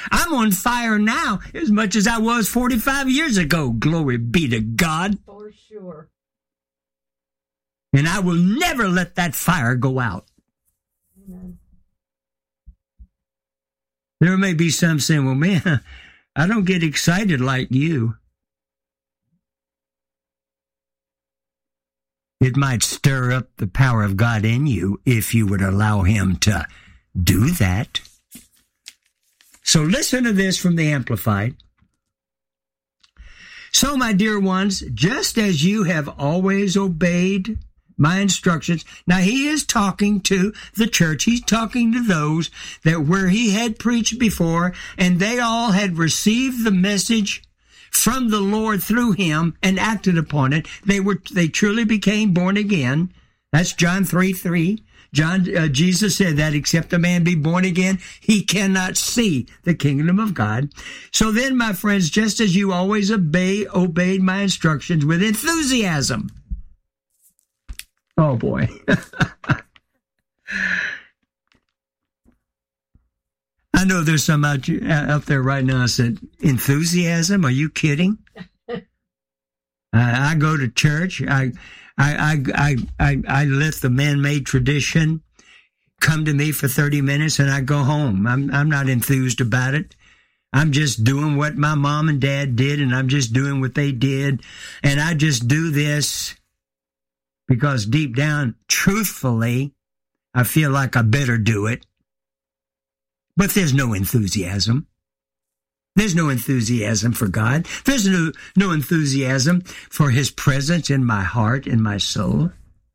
I'm on fire now as much as I was 45 years ago. Glory be to God. For sure. And I will never let that fire go out. Amen. There may be some saying, well, man, I don't get excited like you. It might stir up the power of God in you if you would allow him to do that. So listen to this from the Amplified. So, my dear ones, just as you have always obeyed my instructions. Now, he is talking to the church. He's talking to those that where he had preached before, and they all had received the message from the Lord through him and acted upon it. They truly became born again. That's John 3:3. Jesus said that except a man be born again, he cannot see the kingdom of God. So then, my friends, just as you always obeyed my instructions with enthusiasm. Oh boy. I know there's some out there right now that said, enthusiasm? Are you kidding? I go to church. I let the man-made tradition come to me for 30 minutes and I go home. I'm not enthused about it. I'm just doing what my mom and dad did, and I'm just doing what they did. And I just do this because deep down, truthfully, I feel like I better do it. But there's no enthusiasm. There's no enthusiasm for God. There's no enthusiasm for his presence in my heart and my soul.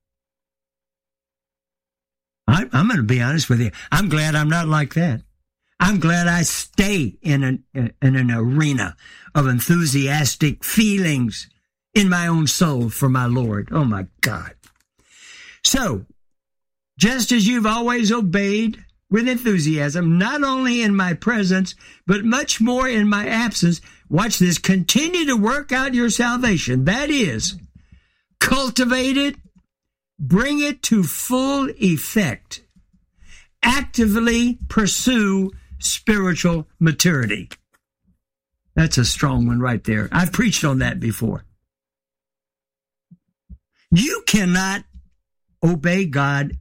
I'm going to be honest with you. I'm glad I'm not like that. I'm glad I stay in an arena of enthusiastic feelings in my own soul for my Lord. Oh, my God. So, just as you've always obeyed with enthusiasm, not only in my presence, but much more in my absence, watch this, continue to work out your salvation. That is, cultivate it, bring it to full effect. Actively pursue spiritual maturity. That's a strong one right there. I've preached on that before. You cannot obey God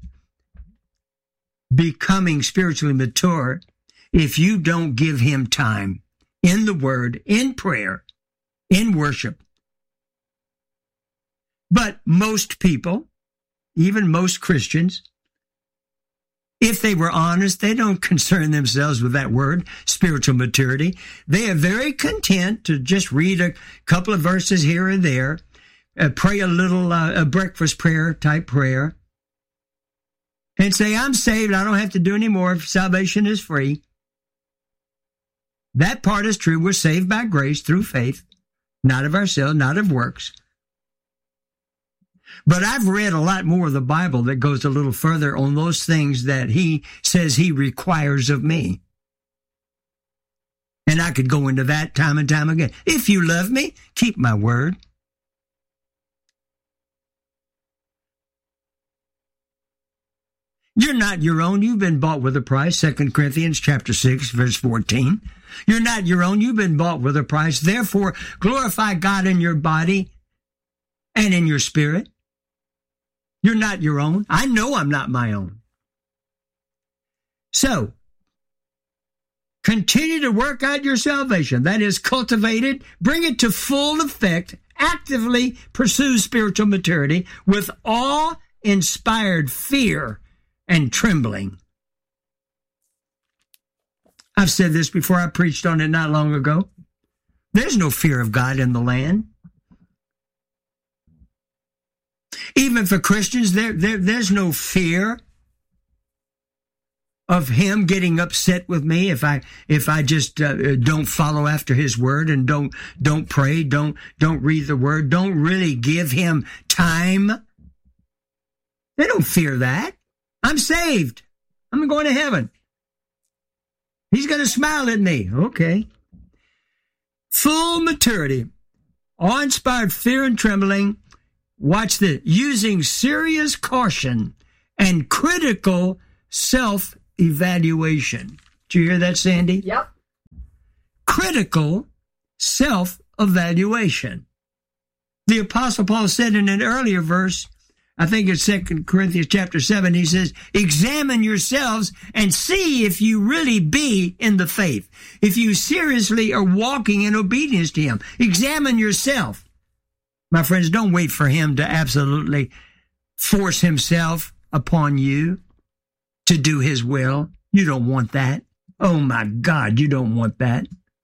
becoming spiritually mature if you don't give him time in the word, in prayer, in worship. But most people, even most Christians, if they were honest, they don't concern themselves with that word, spiritual maturity. They are very content to just read a couple of verses here and there, pray a little a breakfast prayer type prayer, and say, I'm saved, I don't have to do any more, salvation is free. That part is true. We're saved by grace through faith, not of ourselves, not of works. But I've read a lot more of the Bible that goes a little further on those things that he says he requires of me. And I could go into that time and time again. If you love me, keep my word. You're not your own. You've been bought with a price. 2 Corinthians chapter 6, verse 14. You're not your own. You've been bought with a price. Therefore, glorify God in your body and in your spirit. You're not your own. I know I'm not my own. So, continue to work out your salvation. That is, cultivate it, bring it to full effect, actively pursue spiritual maturity with awe-inspired fear and trembling. I've said this before. I preached on it not long ago. There's no fear of God in the land. Even for Christians, there's no fear of him getting upset with me if I just don't follow after his word and don't pray, don't read the word, don't really give him time. They don't fear that. I'm saved. I'm going to heaven. He's going to smile at me. Okay. Full maturity, awe-inspired fear and trembling. Watch this. Using serious caution and critical self-evaluation. Did you hear that, Sandy? Yep. critical self-evaluation. The Apostle Paul said in an earlier verse, I think it's 2 Corinthians chapter 7, he says, examine yourselves and see if you really be in the faith. If you seriously are walking in obedience to him. Examine yourself. My friends, don't wait for him to absolutely force himself upon you to do his will. You don't want that. Oh my God, you don't want that.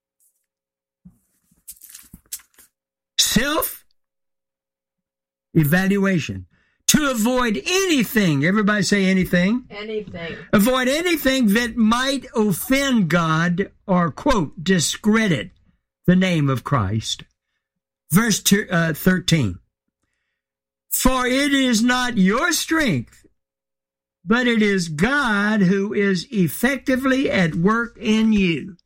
Self-evaluation. To avoid anything, everybody say anything. Anything. Avoid anything that might offend God or, quote, discredit the name of Christ. Verse 13. For it is not your strength, but it is God who is effectively at work in you.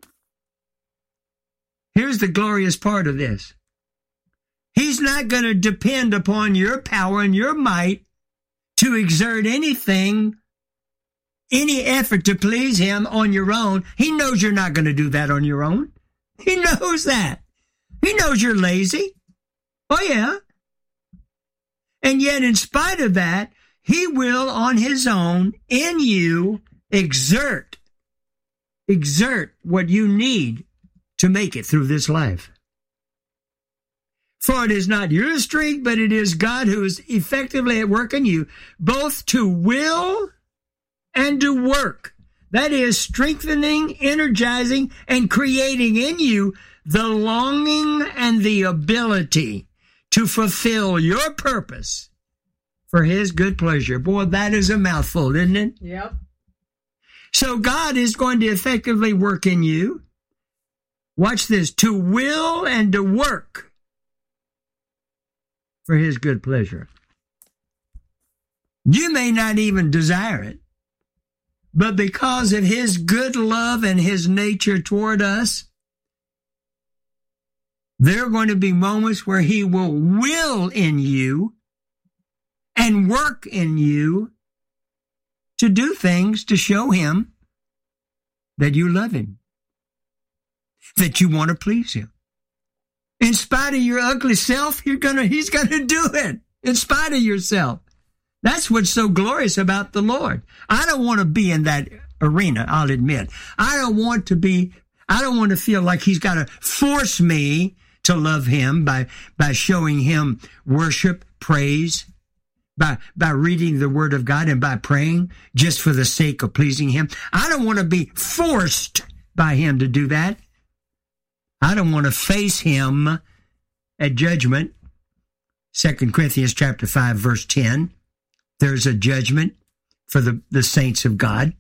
Here's the glorious part of this. He's not going to depend upon your power and your might to exert anything, any effort to please him on your own. He knows you're not going to do that on your own. He knows that. He knows you're lazy. Oh, yeah. And yet, in spite of that, he will, on his own, in you, exert what you need to make it through this life. For it is not your strength, but it is God who is effectively at work in you, both to will and to work. That is, strengthening, energizing, and creating in you the longing and the ability to fulfill your purpose for his good pleasure. Boy, that is a mouthful, isn't it? Yep. So God is going to effectively work in you. Watch this, to will and to work for his good pleasure. You may not even desire it, but because of his good love and his nature toward us, there are going to be moments where he will in you and work in you to do things to show him that you love him, that you want to please him. In spite of your ugly self, he's going to do it. In spite of yourself. That's what's so glorious about the Lord. I don't want to be in that arena, I'll admit. I don't want to feel like he's got to force me to love him by showing him worship, praise, by reading the word of God and by praying just for the sake of pleasing him. I don't want to be forced by him to do that. I don't want to face him at judgment. 2 Corinthians chapter 5, verse 10. There's a judgment for the saints of God.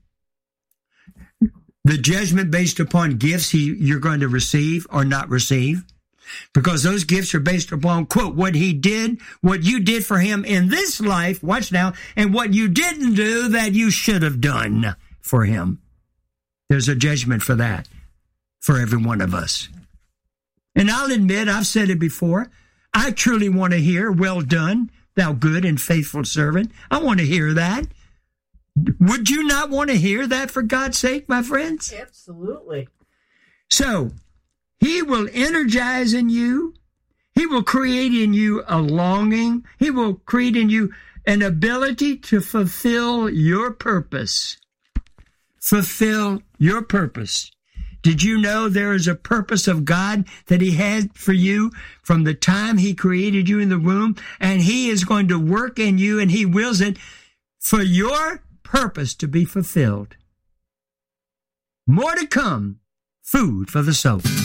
The judgment based upon gifts you're going to receive or not receive. Because those gifts are based upon, quote, what you did for him in this life, watch now, and what you didn't do that you should have done for him. There's a judgment for that, for every one of us. And I'll admit, I've said it before, I truly want to hear, well done, thou good and faithful servant. I want to hear that. Would you not want to hear that for God's sake, my friends? Absolutely. So, he will energize in you. He will create in you a longing. He will create in you an ability to fulfill your purpose. Fulfill your purpose. Did you know there is a purpose of God that he had for you from the time he created you in the womb? And he is going to work in you, and he wills it for your purpose to be fulfilled. More to come. Food for the soul.